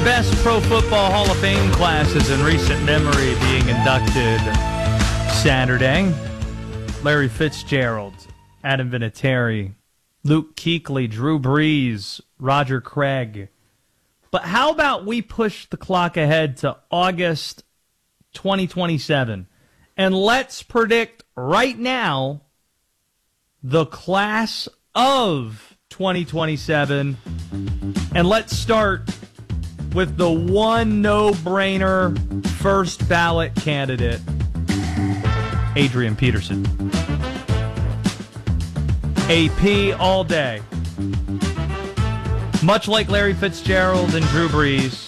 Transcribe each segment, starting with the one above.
best Pro Football Hall of Fame classes in recent memory being inducted Saturday. Larry Fitzgerald, Adam Vinatieri, Luke Kuechly, Drew Brees, Roger Craig. But how about we push the clock ahead to August 2027, and let's predict right now the class of 2027, and let's start with the one no-brainer first ballot candidate, Adrian Peterson. AP all day. Much like Larry Fitzgerald and Drew Brees,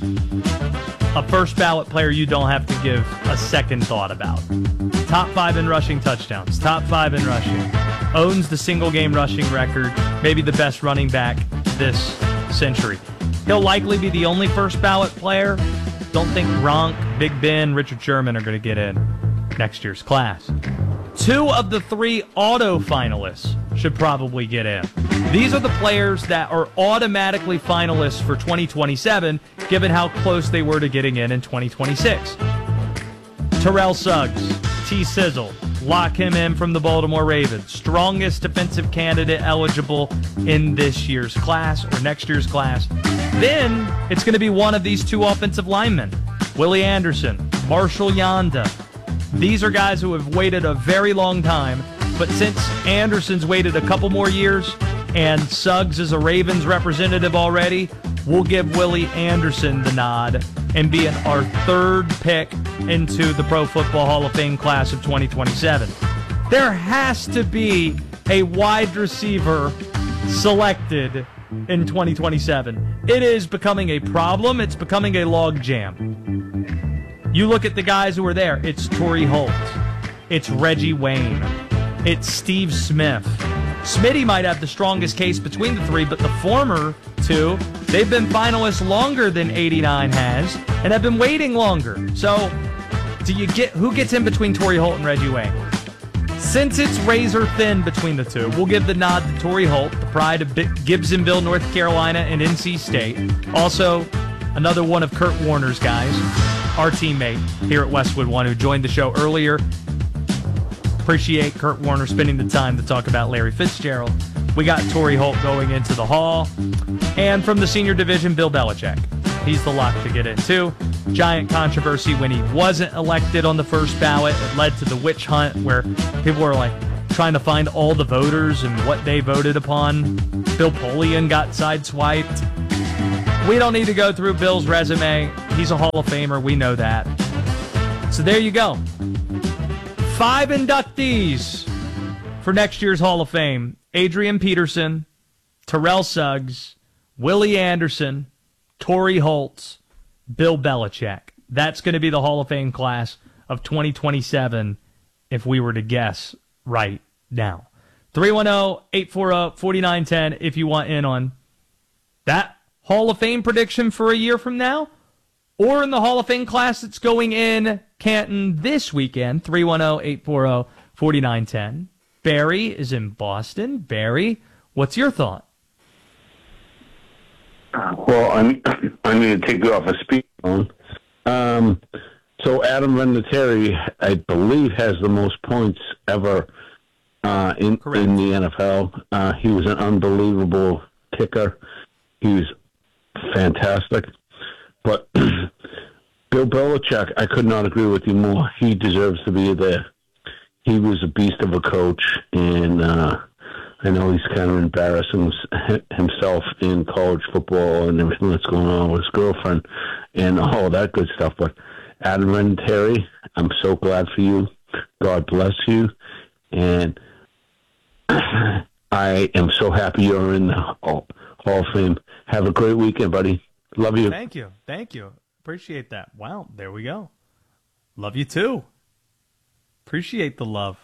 a first ballot player you don't have to give a second thought about. Top 5 in rushing touchdowns, top 5 in rushing. Owns the single game rushing record, maybe the best running back this century. He'll likely be the only first ballot player. Don't think Gronk, Big Ben, Richard Sherman are going to get in next year's class. 2 of the 3 auto finalists should probably get in. These are the players that are automatically finalists for 2027, given how close they were to getting in 2026. Terrell Suggs, T-Sizzle, lock him in from the Baltimore Ravens. Strongest defensive candidate eligible in this year's class or next year's class. Then it's going to be one of these 2 offensive linemen, Willie Anderson, Marshall Yanda. These are guys who have waited a very long time, but since Anderson's waited a couple more years and Suggs is a Ravens representative already, we'll give Willie Anderson the nod and be our 3rd pick into the Pro Football Hall of Fame class of 2027. There has to be a wide receiver selected in 2027. It is becoming a problem. It's becoming a log jam. You look at the guys who are there. It's Torrey Holt. It's Reggie Wayne. It's Steve Smith. Smitty might have the strongest case between the 3, but the former 2, they've been finalists longer than 89 has and have been waiting longer. So, who gets in between Torrey Holt and Reggie Wayne? Since it's razor thin between the 2, we'll give the nod to Torrey Holt, the pride of Gibsonville, North Carolina, and NC State. Also, another one of Kurt Warner's guys, our teammate here at Westwood One, who joined the show earlier. Appreciate Kurt Warner spending the time to talk about Larry Fitzgerald. We got Torrey Holt going into the Hall. And from the senior division, Bill Belichick. He's the lock to get in, too. Giant controversy when he wasn't elected on the first ballot. It led to the witch hunt where people were trying to find all the voters and what they voted upon. Bill Polian got sideswiped. We don't need to go through Bill's resume. He's a Hall of Famer. We know that. So there you go. 5 inductees for next year's Hall of Fame. Adrian Peterson, Terrell Suggs, Willie Anderson, Torrey Holt, Bill Belichick. That's going to be the Hall of Fame class of 2027 if we were to guess right now. 310-840-4910 if you want in on that Hall of Fame prediction for a year from now, or in the Hall of Fame class that's going in Canton this weekend. 310-840-4910. Barry is in Boston. Barry, what's your thought? Well, I'm going to take you off a speakerphone. So Adam Vinatieri, I believe, has the most points ever in the NFL. He was an unbelievable kicker. He was fantastic. But Bill Belichick, I could not agree with you more. He deserves to be there. He was a beast of a coach, and I know he's kind of embarrassing himself in college football and everything that's going on with his girlfriend and all that good stuff. But Adam Vinatieri, I'm so glad for you. God bless you. And I am so happy you're in the Hall of Fame. Have a great weekend, buddy. Love you. Thank you. Appreciate that. Wow, there we go. Love you too. Appreciate the love.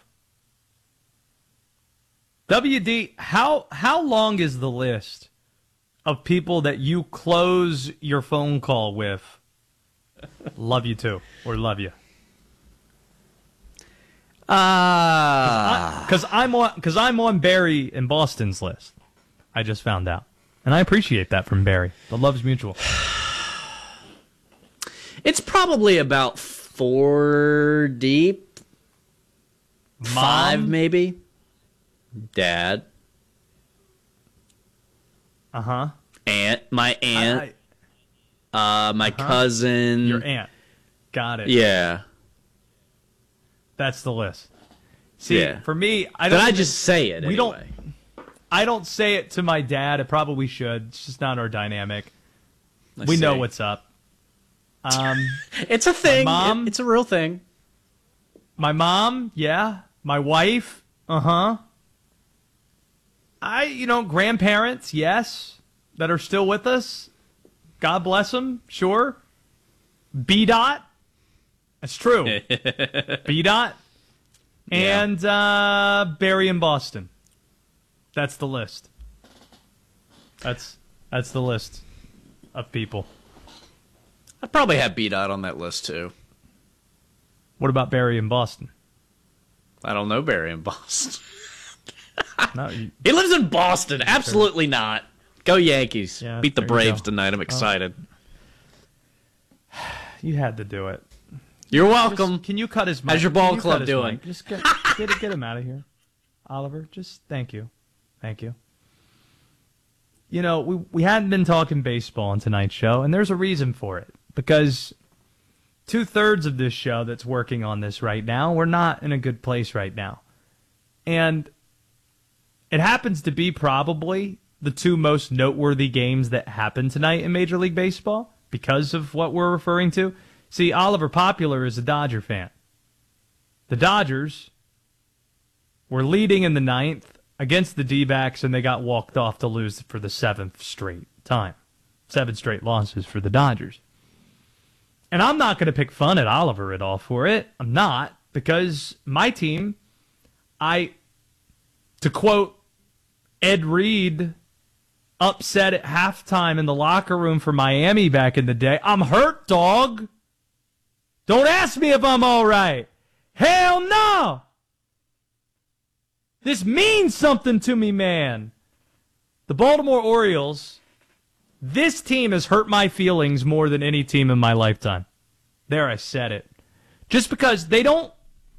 WD, how long is the list of people that you close your phone call with? Love you too, or love you. Because I'm on Barry in Boston's list. I just found out, and I appreciate that from Barry. The love's mutual. It's probably about 4 deep. Mom? 5 maybe. Dad. Uh-huh. My aunt. My cousin. Your aunt. Got it. Yeah. That's the list. See, for me, I But don't. I just say it anyway. I don't say it to my dad. I probably should. It's just not our dynamic. We know what's up. It's a thing. Mom, it's a real thing. My mom, yeah. My wife, grandparents, yes, that are still with us. God bless them, sure. B-Dot, that's true. B-Dot. And Barry in Boston. That's the list. That's the list of people. I'd probably have B-Dot on that list, too. What about Barry in Boston? I don't know Barry in Boston. No, he lives in Boston. Absolutely not. Go Yankees. Yeah, beat the there you Braves go. tonight. I'm excited. You had to do it. You're welcome. Can you cut his mic? How's your ball Can you club cut his doing? mic? Just get him out of here. Oliver, just thank you. Thank you. You know, we hadn't been talking baseball on tonight's show, and there's a reason for it. Because 2/3 of this show that's working on this right now, we're not in a good place right now. And it happens to be probably the 2 most noteworthy games that happened tonight in Major League Baseball because of what we're referring to. See, Oliver Popular is a Dodger fan. The Dodgers were leading in the 9th against the D-backs, and they got walked off to lose for the 7th straight time. 7 straight losses for the Dodgers. And I'm not going to pick fun at Oliver at all for it. I'm not, because my team, to quote Ed Reed, upset at halftime in the locker room for Miami back in the day. I'm hurt, dog. Don't ask me if I'm all right. Hell no. This means something to me, man. The Baltimore Orioles, this team has hurt my feelings more than any team in my lifetime. There, I said it. Just because they don't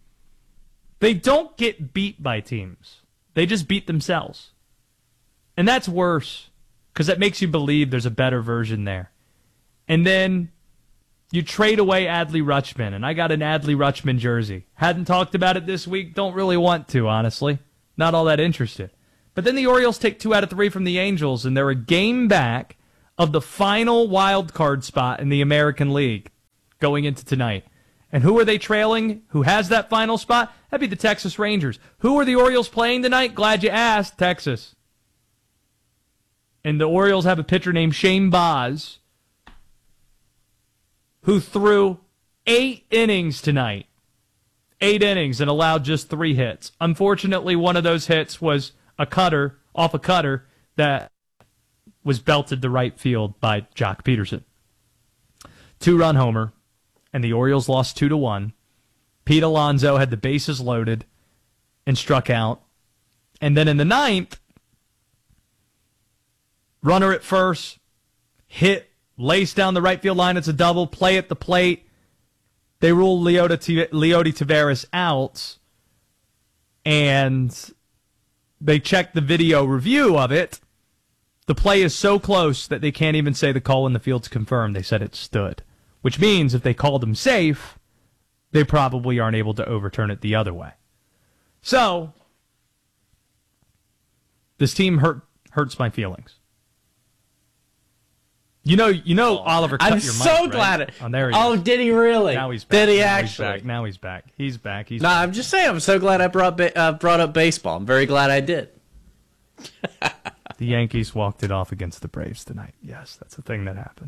get beat by teams. They just beat themselves. And that's worse, because that makes you believe there's a better version there. And then you trade away Adley Rutschman, and I got an Adley Rutschman jersey. Hadn't talked about it this week. Don't really want to, honestly. Not all that interested. But then the Orioles take 2 out of 3 from the Angels, and they're a game back of the final wild card spot in the American League going into tonight. And who are they trailing? Who has that final spot? That'd be the Texas Rangers. Who are the Orioles playing tonight? Glad you asked. Texas. And the Orioles have a pitcher named Shane Baz, who threw 8 innings tonight. 8 innings and allowed just 3 hits. Unfortunately, one of those hits was a cutter, off a cutter, that was belted to right field by Jock Peterson. 2-run homer, and the Orioles lost 2-1. Pete Alonso had the bases loaded and struck out. And then in the 9th, runner at first, hit, lace down the right field line. It's a double, play at the plate. They rule Leody Taveras out, and they check the video review of it. The play is so close that they can't even say the call in the field's confirmed. They said it stood, which means if they called him safe, they probably aren't able to overturn it the other way. So, this team hurts my feelings. You know, Oliver cut I'm your mic, so right? glad. Oh, there he oh, is. did he really? Now he's back. Did he Now actually? Now he's back. He's back. He's No, back. I'm just saying. I'm so glad I brought up baseball. I'm very glad I did. The Yankees walked it off against the Braves tonight. Yes, that's the thing that happened.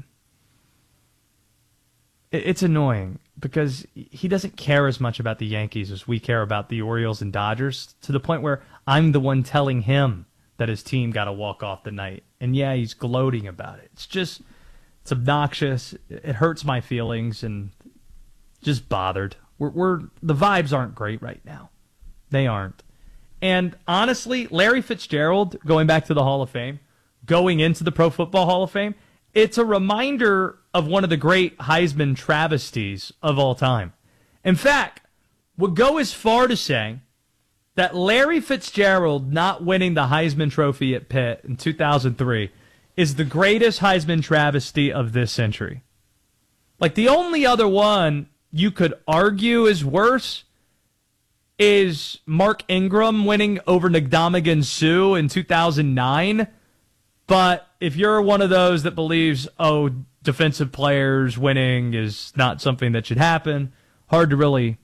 It's annoying because he doesn't care as much about the Yankees as we care about the Orioles and Dodgers, to the point where I'm the one telling him that his team got to walk off the night. And yeah, he's gloating about it. It's obnoxious. It hurts my feelings and just bothered. The vibes aren't great right now. They aren't. And honestly, Larry Fitzgerald, going back to the Hall of Fame, going into the Pro Football Hall of Fame, it's a reminder of one of the great Heisman travesties of all time. In fact, would go as far to say that Larry Fitzgerald not winning the Heisman Trophy at Pitt in 2003 is the greatest Heisman travesty of this century. Like, the only other one you could argue is worse is Mark Ingram winning over Ndamukong Suh in 2009. But if you're one of those that believes, defensive players winning is not something that should happen, hard to really,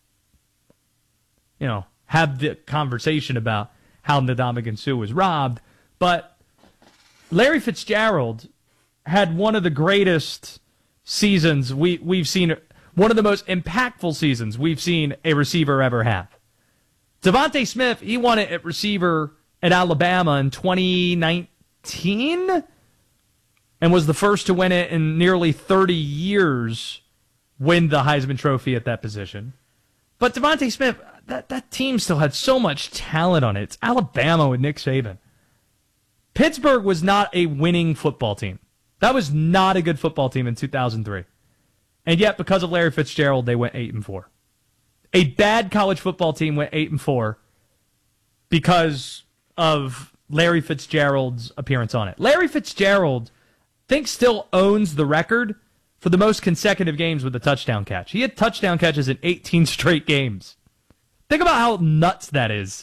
have the conversation about how Ndamukong Suh was robbed. But Larry Fitzgerald had one of the greatest seasons we've seen, one of the most impactful seasons we've seen a receiver ever have. Devontae Smith, he won it at receiver at Alabama in 2019 and was the first to win it in nearly 30 years, win the Heisman Trophy at that position. But Devontae Smith, that team still had so much talent on it. It's Alabama with Nick Saban. Pittsburgh was not a winning football team. That was not a good football team in 2003. And yet, because of Larry Fitzgerald, they went 8-4. A bad college football team went 8-4 because of Larry Fitzgerald's appearance on it. Larry Fitzgerald, I think, still owns the record for the most consecutive games with a touchdown catch. He had touchdown catches in 18 straight games. Think about how nuts that is.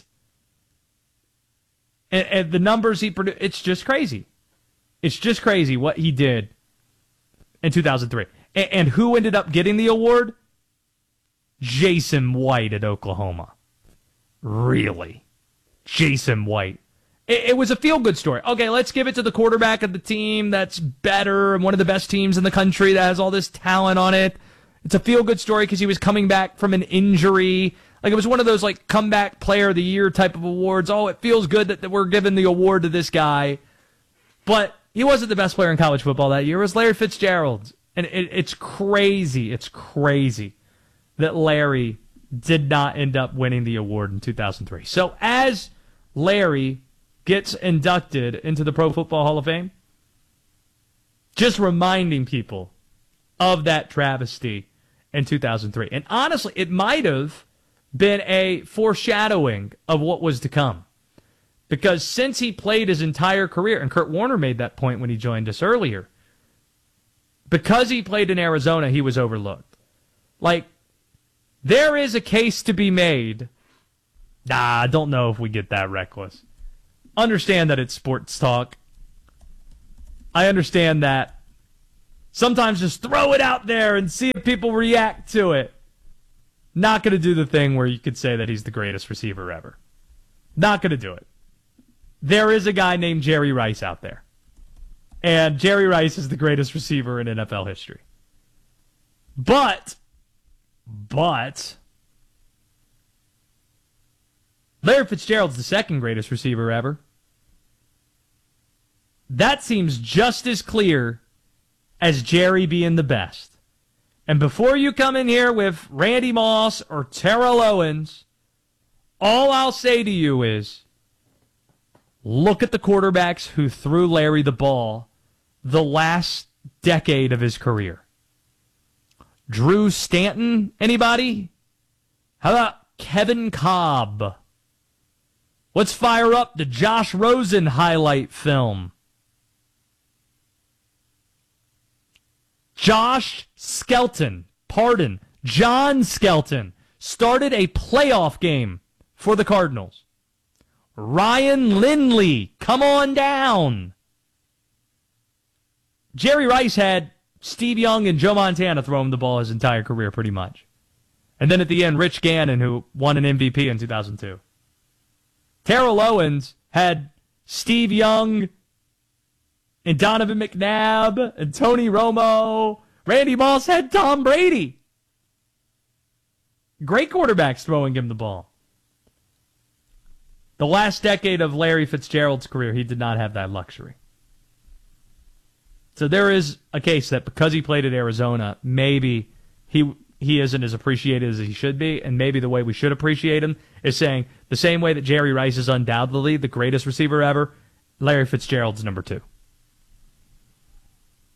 And the numbers he produced, it's just crazy. It's just crazy what he did in 2003. And who ended up getting the award? Jason White at Oklahoma. Really? Jason White. It was a feel-good story. Okay, let's give it to the quarterback of the team that's better and one of the best teams in the country that has all this talent on it. It's a feel-good story because he was coming back from an injury. Like, it was one of those, like, comeback player of the year type of awards. Oh, it feels good that we're giving the award to this guy. But he wasn't the best player in college football that year. It was Larry Fitzgerald. And it's crazy. It's crazy that Larry did not end up winning the award in 2003. So as Larry gets inducted into the Pro Football Hall of Fame, just reminding people of that travesty in 2003. And honestly, it might have been a foreshadowing of what was to come. Because since he played his entire career, and Kurt Warner made that point when he joined us earlier, because he played in Arizona, he was overlooked. Like, there is a case to be made. I don't know if we get that reckless. Understand that it's sports talk. I understand that. Sometimes just throw it out there and see if people react to it. Not going to do the thing where you could say that he's the greatest receiver ever. Not going to do it. There is a guy named Jerry Rice out there. And Jerry Rice is the greatest receiver in NFL history. But, Larry Fitzgerald's the second greatest receiver ever. That seems just as clear as Jerry being the best. And before you come in here with Randy Moss or Terrell Owens, all I'll say to you is, look at the quarterbacks who threw Larry the ball the last decade of his career. Drew Stanton, anybody? How about Kevin Cobb? Let's fire up the Josh Rosen highlight film. John Skelton started a playoff game for the Cardinals. Ryan Lindley, come on down. Jerry Rice had Steve Young and Joe Montana throw him the ball his entire career, pretty much. And then at the end, Rich Gannon, who won an MVP in 2002. Terrell Owens had Steve Young and Donovan McNabb and Tony Romo. Randy Moss had Tom Brady. Great quarterbacks throwing him the ball. The last decade of Larry Fitzgerald's career, he did not have that luxury. So there is a case that because he played at Arizona, maybe he isn't as appreciated as he should be, and maybe the way we should appreciate him is saying the same way that Jerry Rice is undoubtedly the greatest receiver ever, Larry Fitzgerald's number 2.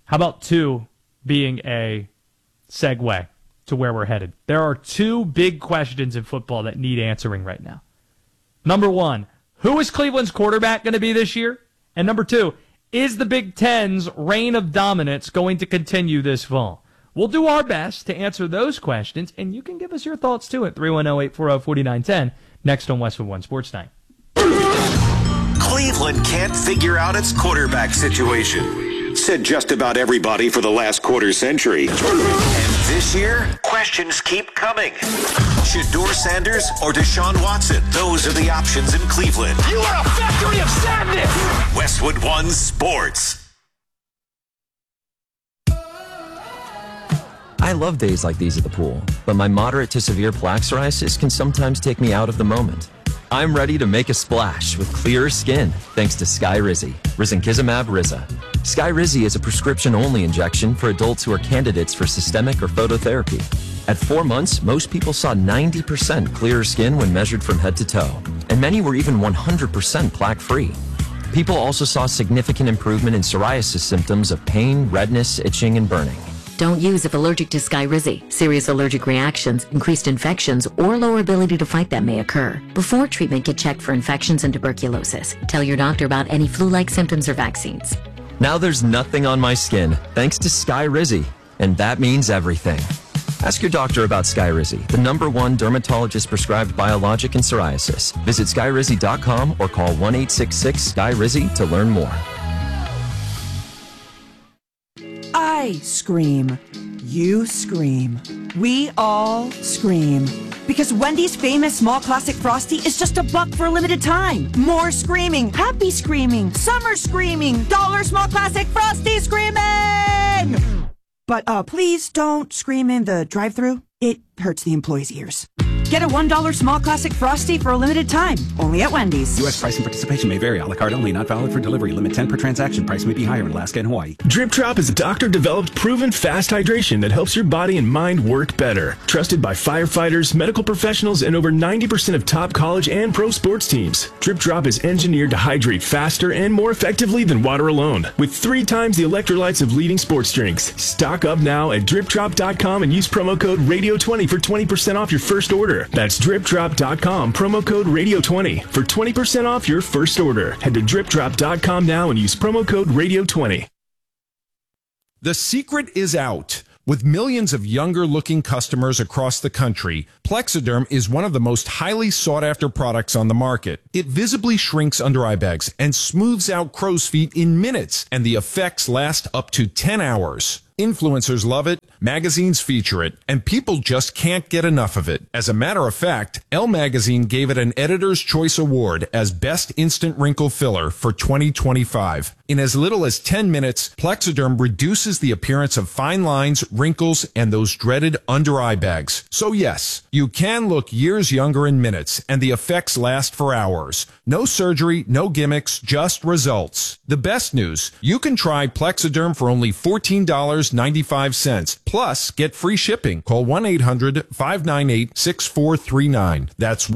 How about 2 being a segue to where we're headed? There are 2 big questions in football that need answering right now. Number 1, who is Cleveland's quarterback going to be this year? And number 2, is the Big Ten's reign of dominance going to continue this fall? We'll do our best to answer those questions, and you can give us your thoughts too at 310-840-4910 next on Westwood One Sports Night. Cleveland can't figure out its quarterback situation. Said just about everybody for the last quarter century. And this year, questions keep coming. Shedeur Sanders or Deshaun Watson? Those are the options in Cleveland. You are a factory of sadness! Westwood One Sports. I love days like these at the pool, but my moderate to severe plaque psoriasis can sometimes take me out of the moment. I'm ready to make a splash with clearer skin thanks to Skyrizi, risankizumab Riza. Skyrizi is a prescription-only injection for adults who are candidates for systemic or phototherapy. At 4 months, most people saw 90% clearer skin when measured from head to toe, and many were even 100% plaque-free. People also saw significant improvement in psoriasis symptoms of pain, redness, itching, and burning. Don't use if allergic to Skyrizi. Serious allergic reactions, increased infections, or lower ability to fight them may occur. Before treatment, get checked for infections and tuberculosis. Tell your doctor about any flu-like symptoms or vaccines. Now there's nothing on my skin thanks to Skyrizi, and that means everything. Ask your doctor about Skyrizi, the #1 dermatologist-prescribed biologic in psoriasis. Visit Skyrizi.com or call 1-866-SKY-RIZI to learn more. I scream. You scream. We all scream. Because Wendy's famous small classic Frosty is just $1 for a limited time. More screaming, happy screaming, summer screaming, dollar small classic Frosty screaming! But please don't scream in the drive-thru. It hurts the employees' ears. Get a $1 small classic Frosty for a limited time, only at Wendy's. U.S. price and participation may vary. A la carte only, not valid for delivery. Limit 10 per transaction. Price may be higher in Alaska and Hawaii. Drip Drop is a doctor-developed, proven fast hydration that helps your body and mind work better. Trusted by firefighters, medical professionals, and over 90% of top college and pro sports teams. Drip Drop is engineered to hydrate faster and more effectively than water alone. With 3 times the electrolytes of leading sports drinks. Stock up now at dripdrop.com and use promo code RADIO20 for 20% off your first order. That's dripdrop.com, promo code RADIO20 for 20% off your first order. Head to dripdrop.com now and use promo code RADIO20. The secret is out. With millions of younger-looking customers across the country, Plexiderm is one of the most highly sought-after products on the market. It visibly shrinks under-eye bags and smooths out crow's feet in minutes, and the effects last up to 10 hours. Influencers love it, magazines feature it, and people just can't get enough of it. As a matter of fact, Elle Magazine gave it an Editor's Choice Award as Best Instant Wrinkle Filler for 2025. In as little as 10 minutes, Plexiderm reduces the appearance of fine lines, wrinkles, and those dreaded under-eye bags. So yes, you can look years younger in minutes, and the effects last for hours. No surgery, no gimmicks, just results. The best news, you can try Plexiderm for only $14.95. Plus, get free shipping. Call 1-800-598-6439. That's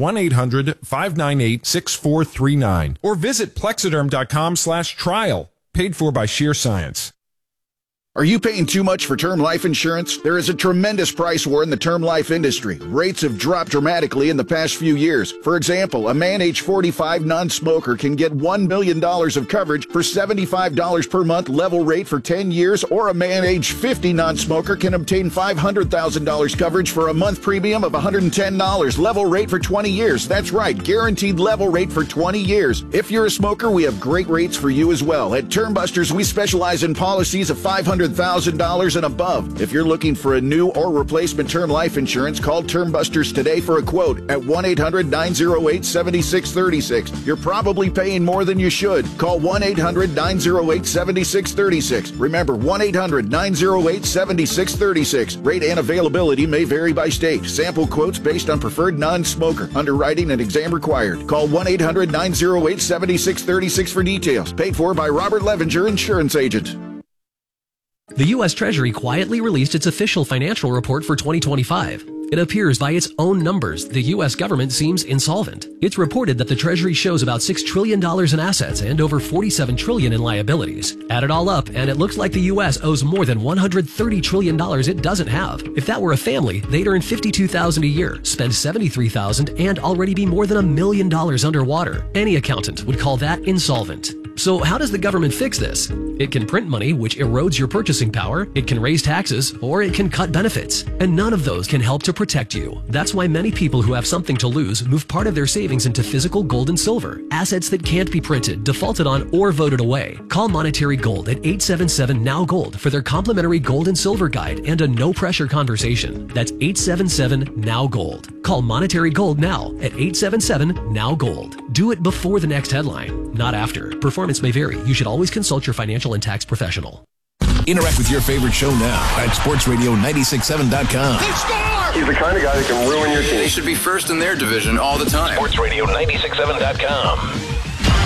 1-800-598-6439. Or visit Plexiderm.com/trial. Paid for by Sheer Science. Are you paying too much for term life insurance? There is a tremendous price war in the term life industry. Rates have dropped dramatically in the past few years. For example, a man age 45 non-smoker can get $1 million of coverage for $75 per month level rate for 10 years, or a man age 50 non-smoker can obtain $500,000 coverage for a month premium of $110 level rate for 20 years. That's right, guaranteed level rate for 20 years. If you're a smoker, we have great rates for you as well. At Term Busters, we specialize in policies of $500,000 and above. If you're looking for a new or replacement term life insurance, call Term Busters today for a quote at 1-800-908-7636. You're probably paying more than you should. Call 1-800-908-7636. Remember, 1-800-908-7636. Rate and availability may vary by state. Sample quotes based on preferred non-smoker. Underwriting and exam required. Call 1-800-908-7636 for details. Paid for by Robert Levenger, Insurance Agent. The U.S. Treasury quietly released its official financial report for 2025. It appears by its own numbers, the U.S. government seems insolvent. It's reported that the Treasury shows about $6 trillion in assets and over $47 trillion in liabilities. Add it all up, and it looks like the U.S. owes more than $130 trillion it doesn't have. If that were a family, they'd earn $52,000 a year, spend $73,000, and already be more than $1 million underwater. Any accountant would call that insolvent. So how does the government fix this? It can print money, which erodes your purchasing power, it can raise taxes, or it can cut benefits. And none of those can help to protect you. That's why many people who have something to lose move part of their savings into physical gold and silver, assets that can't be printed, defaulted on, or voted away. Call Monetary Gold at 877-NOW-GOLD for their complimentary gold and silver guide and a no-pressure conversation. That's 877-NOW-GOLD. Call Monetary Gold now at 877-NOW-GOLD. Do it before the next headline, not after. Performance may vary. You should always consult your financial and tax professional. Interact with your favorite show now at sportsradio967.com. He scored! He's the kind of guy that can ruin your team. They should be first in their division all the time. Sportsradio967.com.